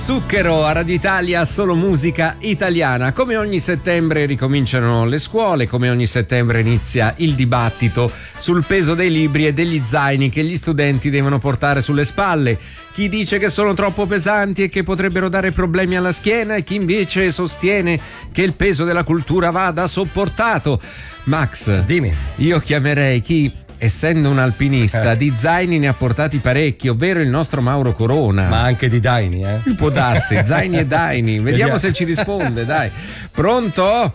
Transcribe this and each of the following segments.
Zucchero a Radio Italia, solo musica italiana. Come ogni settembre ricominciano le scuole, come ogni settembre inizia il dibattito sul peso dei libri e degli zaini che gli studenti devono portare sulle spalle. Chi dice che sono troppo pesanti e che potrebbero dare problemi alla schiena, e chi invece sostiene che il peso della cultura vada sopportato. Max, dimmi. Io chiamerei chi, essendo un alpinista, di zaini ne ha portati parecchi, ovvero il nostro Mauro Corona. Ma anche di daini, Può darsi, zaini e daini. Vediamo se ci risponde, dai. Pronto?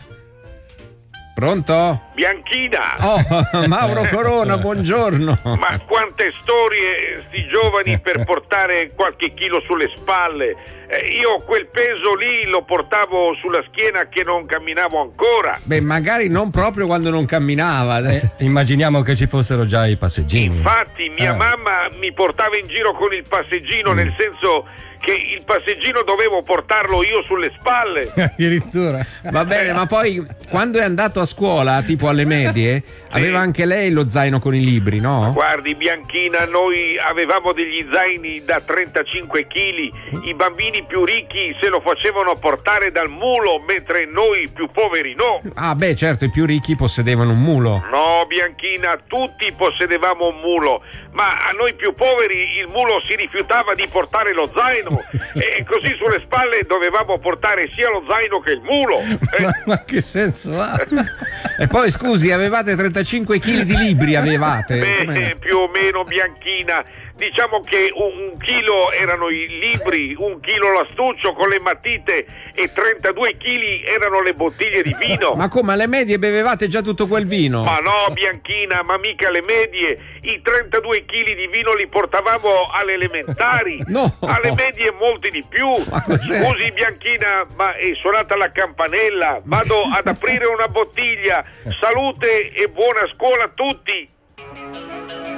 Pronto? Bianchina! Oh, Mauro Corona, buongiorno. Ma quante storie, sti giovani, per portare qualche chilo sulle spalle. Io quel peso lì lo portavo sulla schiena che non camminavo ancora. Beh, magari non proprio quando non camminava. Immaginiamo che ci fossero già i passeggini. Infatti mia mamma mi portava in giro con il passeggino, nel senso che il passeggino dovevo portarlo io sulle spalle. Addirittura. Va bene, ma poi quando è andato a scuola, tipo alle medie, aveva anche lei lo zaino con i libri, no? Ma guardi, Bianchina, noi avevamo degli zaini da 35 kg, i bambini più ricchi se lo facevano portare dal mulo, mentre noi più poveri no. Ah beh, certo, i più ricchi possedevano un mulo. No, Bianchina, tutti possedevamo un mulo, ma a noi più poveri il mulo si rifiutava di portare lo zaino e così sulle spalle dovevamo portare sia lo zaino che il mulo. Ma che senso ha? E poi scusi, avevate 35 kg di libri, avevate? Beh, più o meno, Bianchina. Diciamo che un chilo erano i libri, un chilo l'astuccio con le matite e 32 kg erano le bottiglie di vino. Ma come, alle medie bevevate già tutto quel vino? Ma no, Bianchina, ma mica alle medie. I 32 kg di vino li portavamo alle elementari. No. Alle medie molti di più. Scusi, Bianchina, ma è suonata la campanella. Vado ad aprire una bottiglia. Salute e buona scuola a tutti.